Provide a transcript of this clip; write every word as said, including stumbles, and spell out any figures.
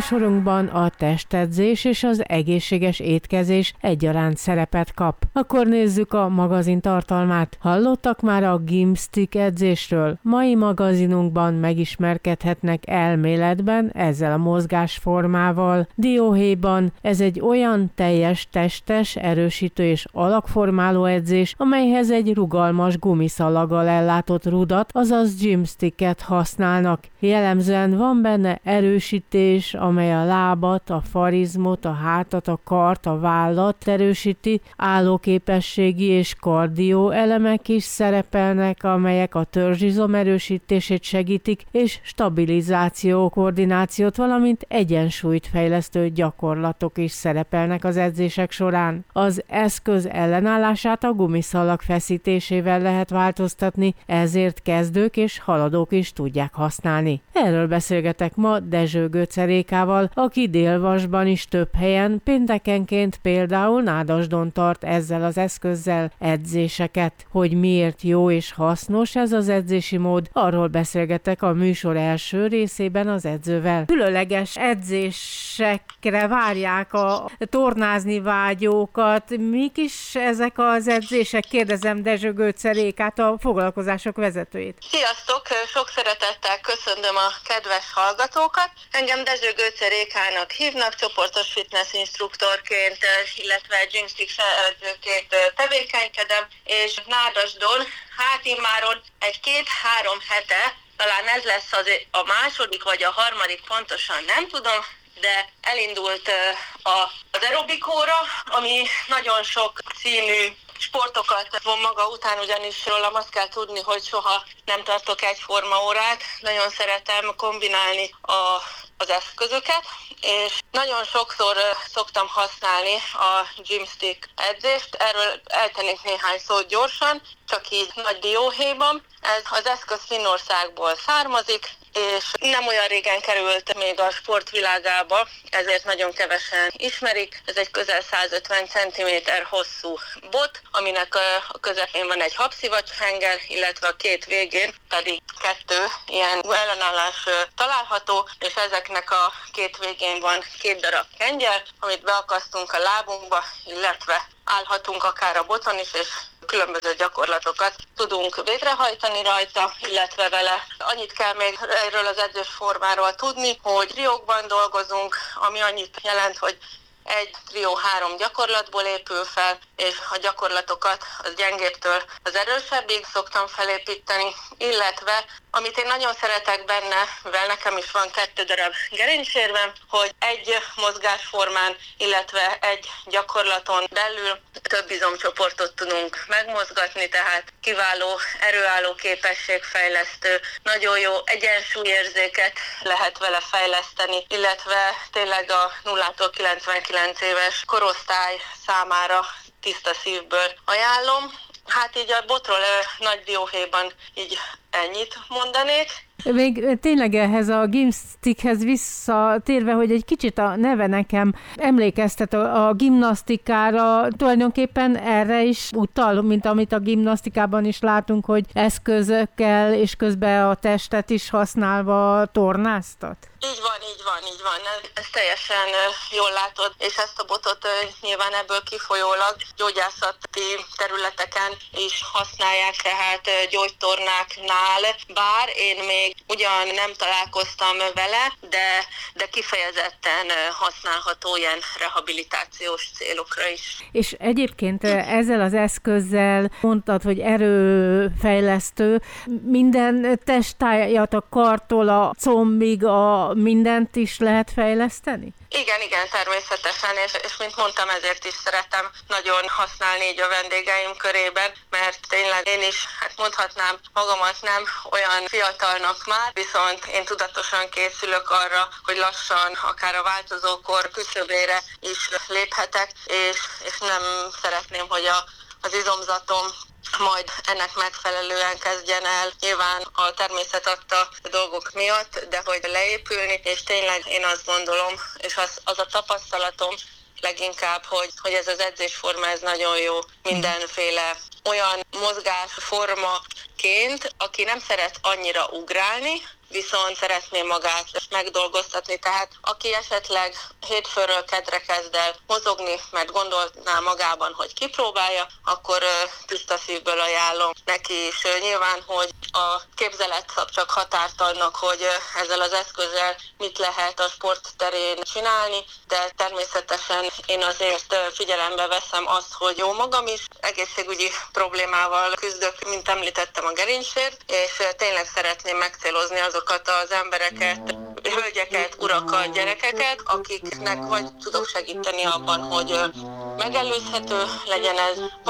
műsorunkban a testedzés és az egészséges étkezés egyaránt szerepet kap. Akkor nézzük a magazin tartalmát. Hallottak már a Gymstick edzésről? Mai magazinunkban megismerkedhetnek elméletben ezzel a mozgásformával. Dióhéjban ez egy olyan teljes testes, erősítő és alakformáló edzés, amelyhez egy rugalmas gumiszalaggal ellátott rudat, azaz gymsticket használnak. Jellemzően van benne erősítés, amely a lábat, a farizmot, a hátat, a kart, a vállat erősíti, állóképességi és kardió elemek is szerepelnek, amelyek a törzsizom erősítését segítik, és stabilizáció, koordinációt, valamint egyensúlyt fejlesztő gyakorlatok is szerepelnek az edzések során. Az eszköz ellenállását a gumiszalag feszítésével lehet változtatni, ezért kezdők és haladók is tudják használni. Erről beszélgetek ma Dezső Göcz Rékával, aki Dél-Vasban is több helyen, péntekenként például Nádasdon tart ezzel az eszközzel edzéseket. Hogy miért jó és hasznos ez az edzési mód, arról beszélgetek a műsor első részében az edzővel. Különleges edzésekre várják a tornázni vágyókat. Mik is ezek az edzések? Kérdezem Dezső Göcz Rékát, a foglalkozások vezetőjét. Sziasztok! Sok szeretettel köszöntöm a kedves hallgatókat. Engem Dezső Göcz Rékának hívnak, csoportos fitness instruktorként, illetve gymstick edzőként tevékenykedem, és Nádasdon, hát immáron egy két-három hete, talán ez lesz az a második vagy a harmadik, pontosan nem tudom, de elindult a, az aerobikóra, ami nagyon sok színű sportokat von maga után, ugyanis rólam azt kell tudni, hogy soha nem tartok egyforma órát. Nagyon szeretem kombinálni a, az eszközöket, és nagyon sokszor szoktam használni a gymstick edzést. Erről eltennék néhány szót gyorsan, csak így nagy dióhéjban. Ez az eszköz Finnországból származik, és nem olyan régen került még a sportvilágába, ezért nagyon kevesen ismerik. Ez egy közel százötven centiméter hosszú bot, aminek a közepén van egy habszivacshenger, illetve a két végén pedig kettő ilyen ellenállás található, és ezeknek a két végén van két darab kengyel, amit beakasztunk a lábunkba, illetve állhatunk akár a boton is, és különböző gyakorlatokat tudunk végrehajtani rajta, illetve vele. Annyit kell még erről az edzésformáról tudni, hogy triókban dolgozunk, ami annyit jelent, hogy egy trió három gyakorlatból épül fel, és a gyakorlatokat az gyengébbtől az erősebbig szoktam felépíteni, illetve amit én nagyon szeretek benne, mivel nekem is van kettő darab gerincsérvem, hogy egy mozgásformán, illetve egy gyakorlaton belül több izomcsoportot tudunk megmozgatni, tehát kiváló erőálló képességfejlesztő, nagyon jó egyensúlyérzéket lehet vele fejleszteni, illetve tényleg a nullától kilencvenkilenc éves korosztály számára tiszta szívből ajánlom. Hát így a botról nagy dióhéjban így ennyit mondanék. Még tényleg ehhez a gymstickhez visszatérve, hogy egy kicsit a neve nekem emlékeztet a, a gimnasztikára, tulajdonképpen erre is utal, mint amit a gimnasztikában is látunk, hogy eszközökkel és közben a testet is használva tornáztat. Így van, így van, így van. Ez, ez teljesen jól látod, és ezt a botot nyilván ebből kifolyólag gyógyászati területeken is használják, tehát gyógytornáknál, bár én még ugyan nem találkoztam vele, de, de kifejezetten használható ilyen rehabilitációs célokra is. És egyébként ezzel az eszközzel mondtad, hogy erőfejlesztő, minden testtájat a kartól a combig, a mindent is lehet fejleszteni? Igen, igen, természetesen, és, és mint mondtam, ezért is szeretem nagyon használni így a vendégeim körében, mert tényleg én is, hát mondhatnám magamat nem olyan fiatalnak már, viszont én tudatosan készülök arra, hogy lassan akár a változókor küszöbére is léphetek, és, és nem szeretném, hogy a, az izomzatom majd ennek megfelelően kezdjen el nyilván a természet adta dolgok miatt, de hogy leépülni, és tényleg én azt gondolom, és az, az a tapasztalatom leginkább, hogy, hogy ez az edzésforma ez nagyon jó mindenféle olyan mozgásformaként, aki nem szeret annyira ugrálni, viszont szeretné magát megdolgoztatni. Tehát aki esetleg hétfőről kedre kezd el mozogni, mert gondolná magában, hogy kipróbálja, akkor tiszta szívből ajánlom neki is. Nyilván, hogy a képzelet szab csak határt annak, hogy ezzel az eszközzel mit lehet a sportterén csinálni, de természetesen én azért figyelembe veszem azt, hogy jó magam is egészségügyi problémával küzdök, mint említettem, a gerincsért, és tényleg szeretném megcélozni azokat az embereket, hölgyeket, urakat, gyerekeket, akiknek vagy tudok segíteni abban, hogy megelőzhető legyen ez,